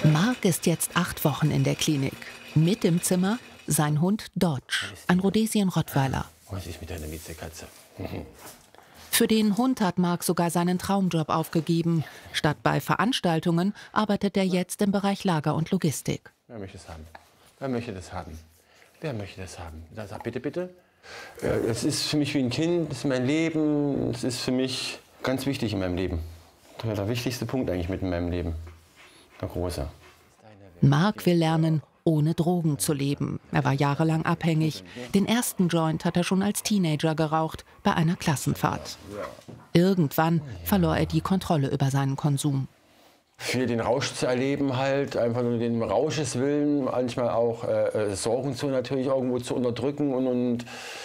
Mark ist jetzt 8 Wochen in der Klinik. Mit im Zimmer sein Hund Dodge, ein Rhodesien-Rottweiler. Was ist mit deiner Miezekatze? Für den Hund hat Mark sogar seinen Traumjob aufgegeben. Statt bei Veranstaltungen arbeitet er jetzt im Bereich Lager und Logistik. Wer möchte es haben? Wer möchte das haben? Wer möchte das haben? Sag bitte, bitte. Es ist für mich wie ein Kind, es ist mein Leben, es ist für mich ganz wichtig in meinem Leben. Der wichtigste Punkt eigentlich mit in meinem Leben. Der große. Mark will lernen, ohne Drogen zu leben. Er war jahrelang abhängig. Den ersten Joint hat er schon als Teenager geraucht, bei einer Klassenfahrt. Irgendwann verlor er die Kontrolle über seinen Konsum. Für den Rausch zu erleben halt, einfach nur den Rausches willen, manchmal auch Sorgen zu natürlich irgendwo zu unterdrücken und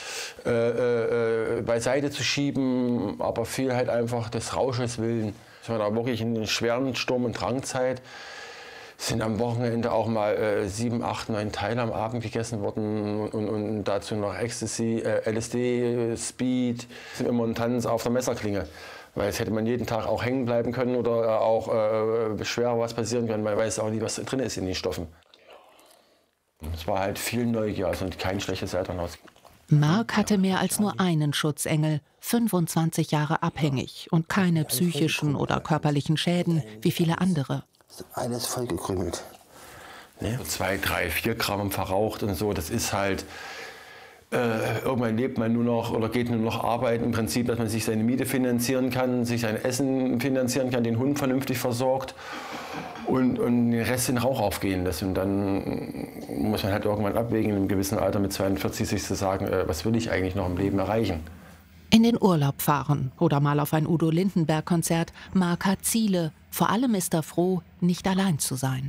beiseite zu schieben, aber viel halt einfach des Rausches willen. Ich war da wirklich in einer schweren Sturm- und Drangzeit. Sind am Wochenende auch mal 7, 8, 9 Teile am Abend gegessen worden und dazu noch Ecstasy, LSD, Speed. Sind immer ein Tanz auf der Messerklinge. Weil es hätte man jeden Tag auch hängen bleiben können oder auch schwer was passieren können. Man weiß auch nicht, was drin ist in den Stoffen. Es war halt viel Neugier, also kein schlechtes Elternhaus. Mark hatte mehr als nur einen Schutzengel, 25 Jahre abhängig und keine psychischen oder körperlichen Schäden wie viele andere. Alles vollgekrümelt. Ne? 2, 3, 4 Gramm verraucht und so, das ist halt... irgendwann lebt man nur noch oder geht nur noch arbeiten, im Prinzip, dass man sich seine Miete finanzieren kann, sich sein Essen finanzieren kann, den Hund vernünftig versorgt und den Rest in Rauch aufgehen lässt. Und dann muss man halt irgendwann abwägen, in einem gewissen Alter mit 42 sich zu sagen, was will ich eigentlich noch im Leben erreichen. In den Urlaub fahren oder mal auf ein Udo Lindenberg-Konzert. Mark hat Ziele. Vor allem ist er froh, nicht allein zu sein.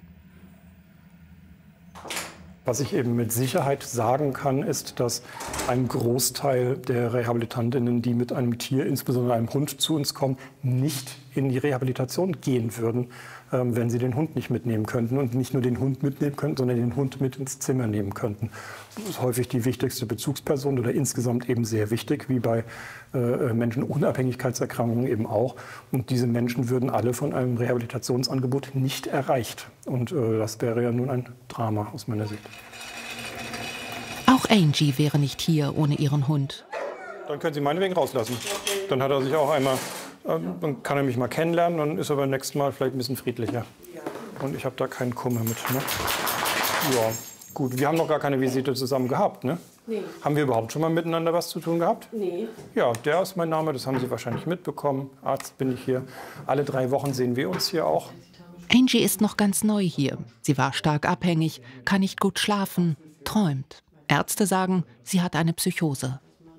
Was ich eben mit Sicherheit sagen kann, ist, dass ein Großteil der Rehabilitantinnen, die mit einem Tier, insbesondere einem Hund, zu uns kommen, nicht in die Rehabilitation gehen würden, wenn sie den Hund nicht mitnehmen könnten. Und nicht nur den Hund mitnehmen könnten, sondern den Hund mit ins Zimmer nehmen könnten. Das ist häufig die wichtigste Bezugsperson oder insgesamt eben sehr wichtig, wie bei Menschen Unabhängigkeitserkrankungen eben auch. Und diese Menschen würden alle von einem Rehabilitationsangebot nicht erreicht. Und das wäre ja nun ein Drama aus meiner Sicht. Auch Angie wäre nicht hier ohne ihren Hund. Dann können Sie meinetwegen rauslassen. Dann hat er sich auch einmal, dann kann er mich mal kennenlernen, dann ist er beim nächsten Mal vielleicht ein bisschen friedlicher. Und ich habe da keinen Kummer mit. Ne? Ja, gut. Wir haben noch gar keine Visite zusammen gehabt, ne? Nee. Haben wir überhaupt schon mal miteinander was zu tun gehabt? Nee. Ja, der ist mein Name, das haben Sie wahrscheinlich mitbekommen. Arzt bin ich hier. Alle 3 Wochen sehen wir uns hier auch. Angie ist noch ganz neu hier. Sie war stark abhängig, kann nicht gut schlafen, träumt. Ärzte sagen, sie hat eine Psychose.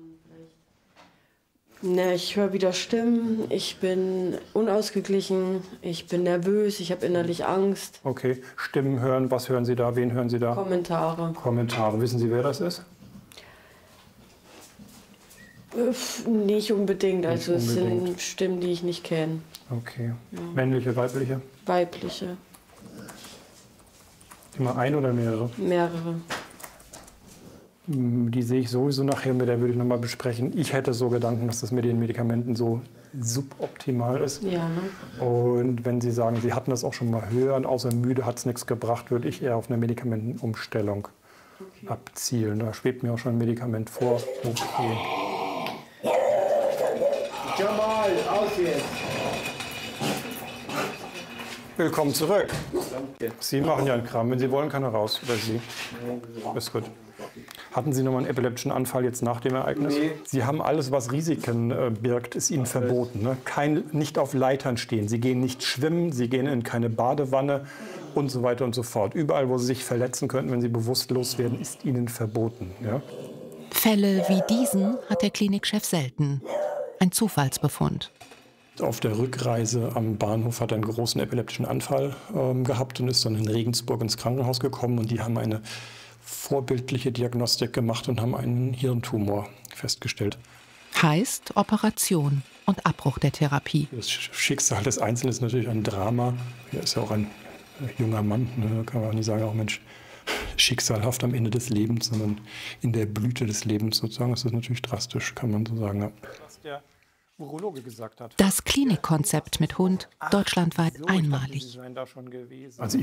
Na, ich höre wieder Stimmen, ich bin unausgeglichen, ich bin nervös, ich habe innerlich Angst. Okay, Stimmen hören, was hören Sie da, wen hören Sie da? Kommentare. Kommentare, wissen Sie, wer das ist? Nicht unbedingt, also Nicht es unbedingt. sind Stimmen, die ich nicht kenne. Okay, männliche, weibliche? Weibliche, Immer ein oder mehrere? mehrere. Die sehe ich sowieso nachher, mit der würde ich nochmal besprechen. Ich hätte so Gedanken, dass das mit den Medikamenten so suboptimal ist. Ja, ne? Und wenn Sie sagen, Sie hatten das auch schon mal höher und außer müde hat es nichts gebracht, würde ich eher auf eine Medikamentenumstellung abzielen. Da schwebt mir auch schon ein Medikament vor. Okay. Jamal, aus jetzt! Willkommen zurück. Sie machen ja einen Kram. Wenn Sie wollen, kann er raus. Oder Sie. Ist gut. Hatten Sie noch mal einen epileptischen Anfall jetzt nach dem Ereignis? Nee. Sie haben alles, was Risiken birgt, ist Ihnen verboten. Ne? Nicht auf Leitern stehen. Sie gehen nicht schwimmen, Sie gehen in keine Badewanne und so weiter und so fort. Überall, wo Sie sich verletzen könnten, wenn Sie bewusstlos werden, ist Ihnen verboten. Ja? Fälle wie diesen hat der Klinikchef selten. Ein Zufallsbefund. Auf der Rückreise am Bahnhof hat er einen großen epileptischen Anfall gehabt und ist dann in Regensburg ins Krankenhaus gekommen. Und die haben eine vorbildliche Diagnostik gemacht und haben einen Hirntumor festgestellt. Heißt Operation und Abbruch der Therapie. Das Schicksal des Einzelnen ist natürlich ein Drama. Er ist ja auch ein junger Mann. Ne? Da kann man auch nicht sagen, oh Mensch, schicksalhaft am Ende des Lebens, sondern in der Blüte des Lebens sozusagen. Das ist natürlich drastisch, kann man so sagen. Ja. Was der Urologe gesagt hat. Das Klinikkonzept mit Hund deutschlandweit einmalig. Also